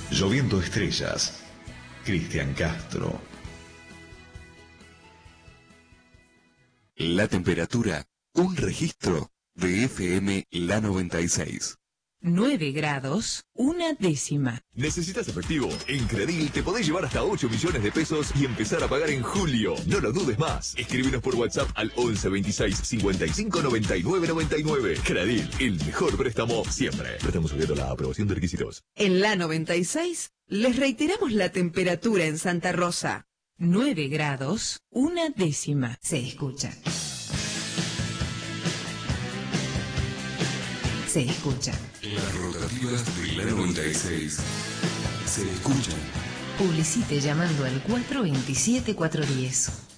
Lloviendo estrellas. Cristian Castro. La temperatura, un registro de FM La 96. 9 grados, 1/10. ¿Necesitas efectivo? En Credil te podés llevar hasta 8 millones de pesos y empezar a pagar en julio. No lo dudes más. Escríbenos por WhatsApp al 11 26 55 99 99. Credil, el mejor préstamo siempre. Préstamo sujeto a la aprobación de requisitos. En la 96, les reiteramos la temperatura en Santa Rosa. 9 grados, 1/10. Se escucha. Se escucha. Las rotativas de la 96 se escuchan. Publicite llamando al 427-410.